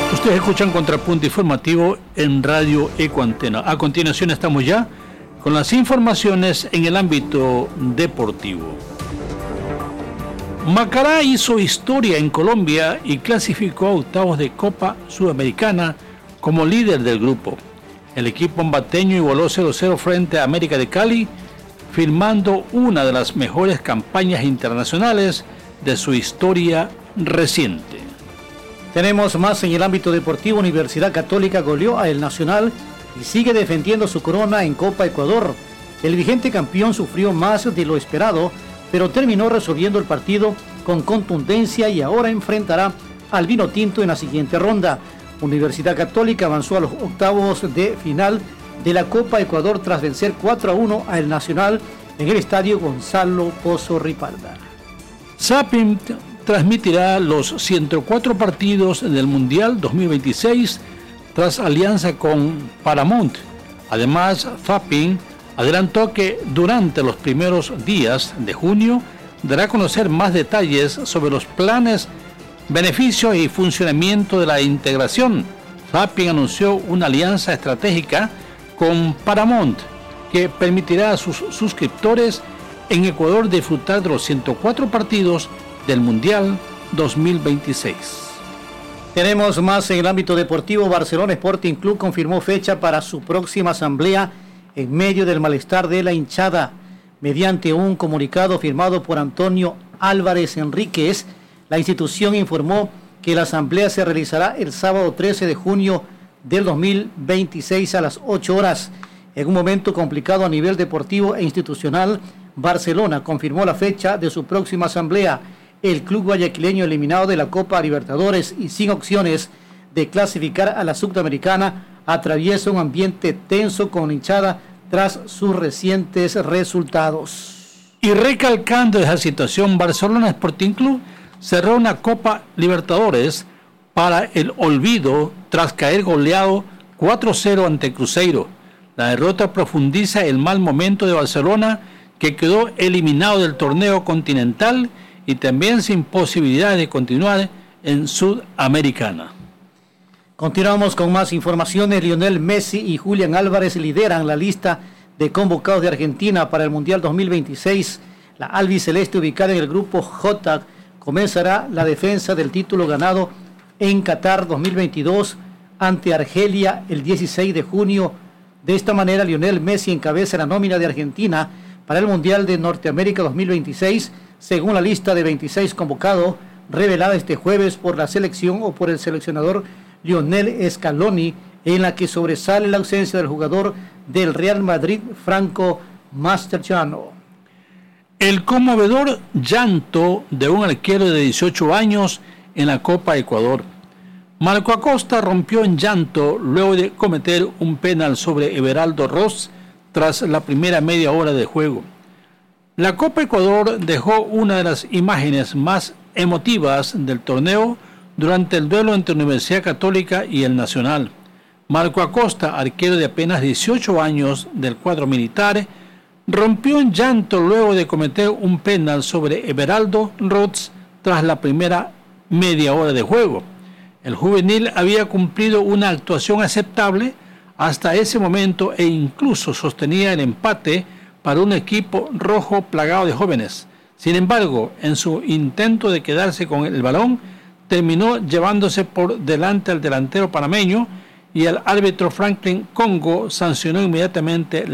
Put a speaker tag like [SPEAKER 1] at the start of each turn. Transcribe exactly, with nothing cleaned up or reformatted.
[SPEAKER 1] Ustedes escuchan Contrapunto Informativo en Radio Ecoantena. A continuación estamos ya con las informaciones en el ámbito deportivo. Macará hizo historia en Colombia y clasificó a octavos de Copa Sudamericana como líder del grupo. El equipo ambateño igualó cero cero frente a América de Cali, firmando una de las mejores campañas internacionales de su historia reciente.
[SPEAKER 2] Tenemos más en el ámbito deportivo. Universidad Católica goleó a El Nacional y sigue defendiendo su corona en Copa Ecuador. El vigente campeón sufrió más de lo esperado, pero terminó resolviendo el partido con contundencia y ahora enfrentará al Vinotinto en la siguiente ronda. Universidad Católica avanzó a los octavos de final de la Copa Ecuador tras vencer cuatro a uno a El Nacional en el estadio Gonzalo Pozo Ripalda.
[SPEAKER 1] Zapping transmitirá los ciento cuatro partidos del Mundial dos mil veintiséis tras alianza con Paramount. Además, Zapping adelantó que durante los primeros días de junio dará a conocer más detalles sobre los planes, beneficios y funcionamiento de la integración. Zapping anunció una alianza estratégica con Paramount que permitirá a sus suscriptores en Ecuador disfrutar de los ciento cuatro partidos del Mundial dos mil veintiséis.
[SPEAKER 2] Tenemos más en el ámbito deportivo. Barcelona Sporting Club confirmó fecha para su próxima asamblea en medio del malestar de la hinchada. Mediante un comunicado firmado por Antonio Álvarez Enríquez, la institución informó que la asamblea se realizará el sábado trece de junio del dos mil veintiséis a las ocho horas. En un momento complicado a nivel deportivo e institucional, Barcelona confirmó la fecha de su próxima asamblea. El club guayaquileño, eliminado de la Copa Libertadores y sin opciones de clasificar a la Sudamericana, atraviesa un ambiente tenso con hinchada tras sus recientes resultados.
[SPEAKER 1] Y recalcando esa situación, Barcelona Sporting Club cerró una Copa Libertadores para el olvido tras caer goleado cuatro cero ante Cruzeiro. La derrota profundiza el mal momento de Barcelona, que quedó eliminado del torneo continental y también sin posibilidad de continuar en Sudamericana.
[SPEAKER 2] Continuamos con más informaciones. Lionel Messi y Julián Álvarez lideran la lista de convocados de Argentina para el Mundial dos mil veintiséis. La albiceleste, ubicada en el grupo J, comenzará la defensa del título ganado en Qatar dos mil veintidós ante Argelia el dieciséis de junio. De esta manera, Lionel Messi encabeza la nómina de Argentina para el Mundial de Norteamérica dos mil veintiséis, según la lista de veintiséis convocados revelada este jueves por la selección o por el seleccionador Lionel Scaloni, en la que sobresale la ausencia del jugador del Real Madrid, Franco Masterchano.
[SPEAKER 1] El conmovedor llanto de un arquero de dieciocho años en la Copa Ecuador. Marco Acosta rompió en llanto luego de cometer un penal sobre Everaldo Ross tras la primera media hora de juego. La Copa Ecuador dejó una de las imágenes más emotivas del torneo durante el duelo entre Universidad Católica y el Nacional. Marco Acosta, arquero de apenas dieciocho años del cuadro militar, rompió en llanto luego de cometer un penal sobre Everaldo Ross tras la primera media hora de juego. El juvenil había cumplido una actuación aceptable hasta ese momento e incluso sostenía el empate para un equipo rojo plagado de jóvenes. Sin embargo, en su intento de quedarse con el balón, terminó llevándose por delante al delantero panameño y el árbitro Franklin Congo sancionó inmediatamente